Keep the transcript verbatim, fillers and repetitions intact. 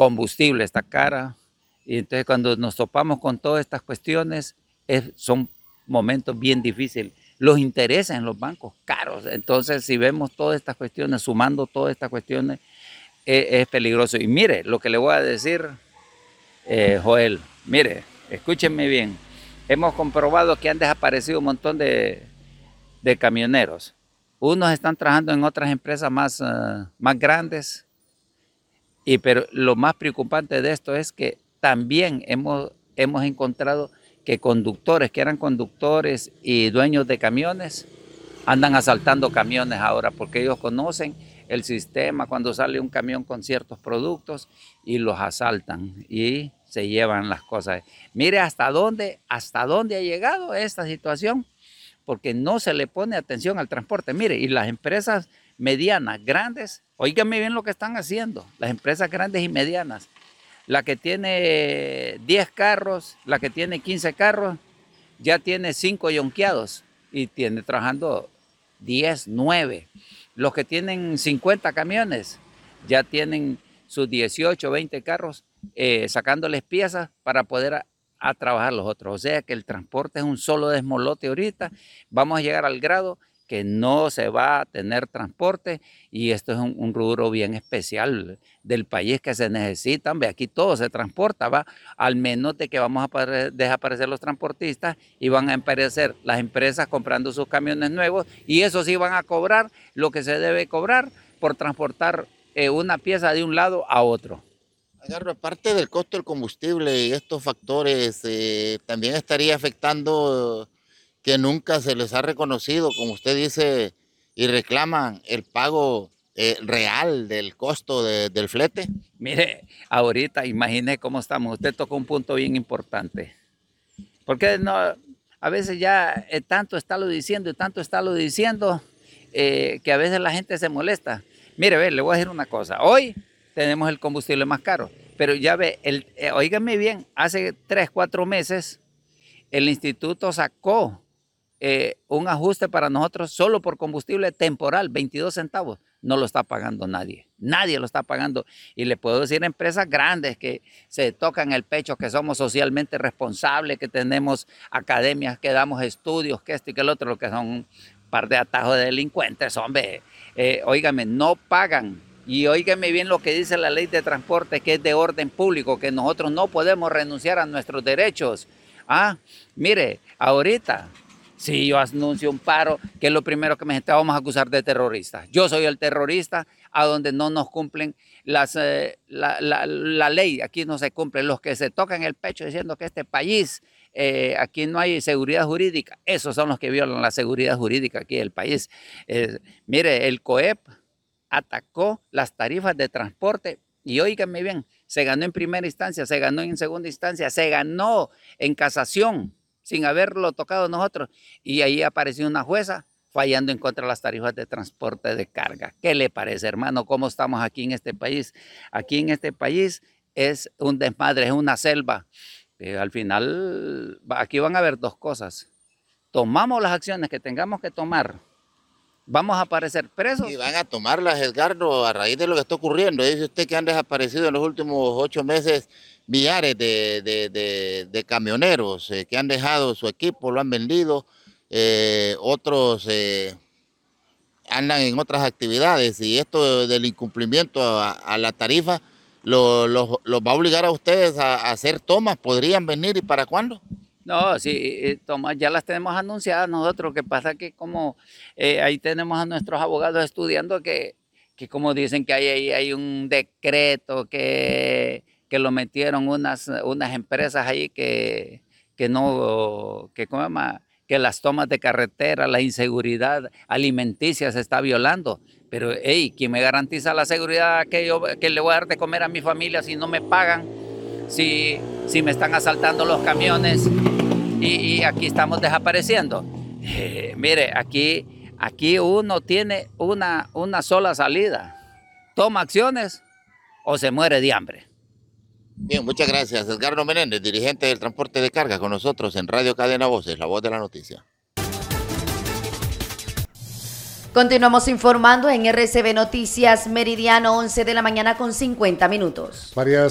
combustible está cara, y entonces cuando nos topamos con todas estas cuestiones, es, son momentos bien difíciles. Los intereses en los bancos caros, entonces si vemos todas estas cuestiones, sumando todas estas cuestiones, es, es peligroso. Y mire, lo que le voy a decir, eh, Joel, mire, escúchenme bien, hemos comprobado que han desaparecido un montón de, de camioneros. Unos están trabajando en otras empresas más, uh, más grandes, y, pero lo más preocupante de esto es que también hemos, hemos encontrado que conductores, que eran conductores y dueños de camiones, andan asaltando camiones ahora porque ellos conocen el sistema cuando sale un camión con ciertos productos y los asaltan y se llevan las cosas. Mire hasta dónde, hasta dónde ha llegado esta situación, porque no se le pone atención al transporte. Mire, y las empresas medianas, grandes, óigame bien lo que están haciendo, las empresas grandes y medianas, la que tiene diez carros, la que tiene quince carros, ya tiene cinco yonqueados y tiene trabajando diez, nueve. Los que tienen cincuenta camiones, ya tienen sus dieciocho, veinte carros, eh, sacándoles piezas para poder a, a trabajar los otros. O sea que el transporte es un solo desmolote ahorita. Vamos a llegar al grado que no se va a tener transporte, y esto es un, un rubro bien especial del país que se necesita. Ve, aquí todo se transporta, va, al menos de que vamos a desaparecer los transportistas y van a aparecer las empresas comprando sus camiones nuevos, y eso sí van a cobrar lo que se debe cobrar por transportar eh, una pieza de un lado a otro. Agarro, aparte del costo del combustible y estos factores, eh, también estaría afectando que nunca se les ha reconocido, como usted dice, y reclaman el pago eh, real del costo de, del flete. Mire, ahorita imagine cómo estamos. Usted tocó un punto bien importante. Porque no, a veces ya eh, tanto está lo diciendo y tanto está lo diciendo eh, que a veces la gente se molesta. Mire, ve, le voy a decir una cosa. Hoy tenemos el combustible más caro, pero ya ve, el, eh, óigame bien, hace tres, cuatro meses el instituto sacó Eh, un ajuste para nosotros solo por combustible temporal, veintidós centavos, no lo está pagando nadie, nadie lo está pagando. Y le puedo decir empresas grandes que se tocan el pecho, que somos socialmente responsables, que tenemos academias, que damos estudios, que esto y que el otro, lo que son un par de atajos de delincuentes, hombre, eh, óigame, no pagan. Y óigame bien lo que dice la ley de transporte, que es de orden público, que nosotros no podemos renunciar a nuestros derechos. Ah, mire, ahorita, si yo anuncio un paro, que es lo primero que me gente vamos a acusar de terrorista. Yo soy el terrorista a donde no nos cumplen las, eh, la, la, la ley, aquí no se cumple. Los que se tocan el pecho diciendo que este país, eh, aquí no hay seguridad jurídica, esos son los que violan la seguridad jurídica aquí del país. Eh, mire, el COEP atacó las tarifas de transporte y óigame bien, se ganó en primera instancia, se ganó en segunda instancia, se ganó en casación, sin haberlo tocado nosotros, y ahí apareció una jueza fallando en contra de las tarifas de transporte de carga. ¿Qué le parece, hermano? ¿Cómo estamos aquí en este país? Aquí en este país es un desmadre, es una selva. Eh, al final, aquí van a haber dos cosas. Tomamos las acciones que tengamos que tomar, vamos a aparecer presos. Y van a tomarlas, Edgardo, a raíz de lo que está ocurriendo. Dice usted que han desaparecido en los últimos ocho meses millares de, de, de, de camioneros eh, que han dejado su equipo, lo han vendido, eh, otros eh, andan en otras actividades, y esto del incumplimiento a, a la tarifa los lo, lo va a obligar a ustedes a, a hacer tomas. ¿Podrían venir y para cuándo? No, sí, toma, ya las tenemos anunciadas nosotros. Lo que pasa es que como eh, ahí tenemos a nuestros abogados estudiando que, que como dicen que hay, hay, hay un decreto que, que lo metieron unas, unas empresas ahí que, que no, que, ¿cómo se llama? Que las tomas de carretera, la inseguridad alimenticia se está violando. Pero, hey, ¿quién me garantiza la seguridad que yo que le voy a dar de comer a mi familia si no me pagan? Si, si me están asaltando los camiones y, y aquí estamos desapareciendo. Eh, mire, aquí, aquí uno tiene una, una sola salida. Toma acciones o se muere de hambre. Bien, muchas gracias. Edgardo Menéndez, dirigente del transporte de carga, con nosotros en Radio Cadena Voces, la voz de la noticia. Continuamos informando en R C B Noticias, meridiano once de la mañana con cincuenta minutos. Varias